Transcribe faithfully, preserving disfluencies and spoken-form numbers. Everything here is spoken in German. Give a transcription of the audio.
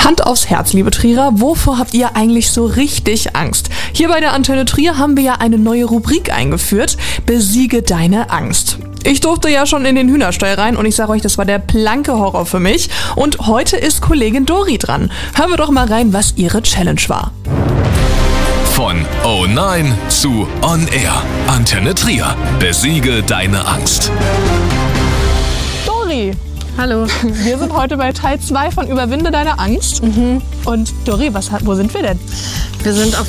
Hand aufs Herz, liebe Trierer, wovor habt ihr eigentlich so richtig Angst? Hier bei der Antenne Trier haben wir ja eine neue Rubrik eingeführt, Besiege deine Angst. Ich durfte ja schon in den Hühnerstall rein und ich sage euch, das war der blanke Horror für mich. Und heute ist Kollegin Dori dran. Hören wir doch mal rein, was ihre Challenge war. Von Oh nein zu On Air. Antenne Trier. Besiege deine Angst. Dori. Hallo. Wir sind heute bei Teil zwei von Überwinde deine Angst. Mhm. Und Dori, was, wo sind wir denn? Wir sind auf